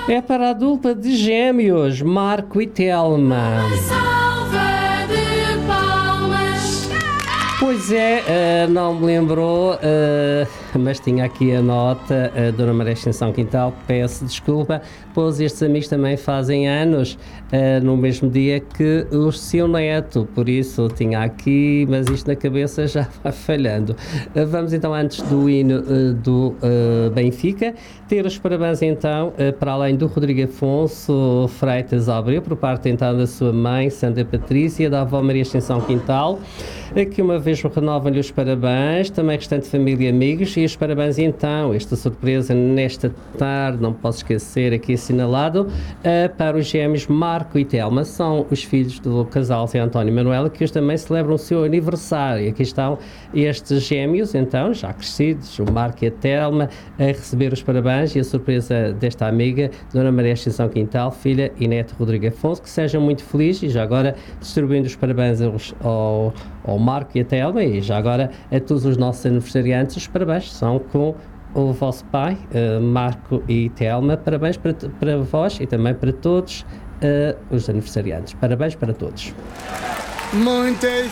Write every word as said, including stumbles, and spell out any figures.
É para a dupla de gêmeos, Marco e Telma. Pois é, uh, não me lembrou, uh, mas tinha aqui a nota, a Dona Maria Ascensão Quintal, peço desculpa, pois estes amigos também fazem anos uh, no mesmo dia que o seu neto, por isso tinha aqui, mas isto na cabeça já vai falhando. Uh, vamos então, antes do hino uh, do uh, Benfica, ter os parabéns então, uh, para além do Rodrigo Afonso Freitas Abreu, por parte então da sua mãe, Santa Patrícia, da avó Maria Ascensão Quintal, que uma vez renovam-lhe os parabéns, também restante família e amigos, e os parabéns então, esta surpresa nesta tarde, não posso esquecer, aqui assinalado, uh, para os gêmeos Marco e Telma, são os filhos do casal Zé António e Manuela, que hoje também celebram o seu aniversário. Aqui estão estes gêmeos, então, já crescidos, o Marco e a Telma, a receber os parabéns e a surpresa desta amiga, Dona Maria Ascensão Quintal, filha e neto Rodrigo Afonso, que sejam muito felizes, e já agora distribuindo os parabéns aos, ao, ao Marco e a Telma, e já agora a todos os nossos aniversariantes, os parabéns são com o vosso pai, uh, Marco e Telma. Parabéns para, para vós e também para todos uh, os aniversariantes. Parabéns para todos. Muitas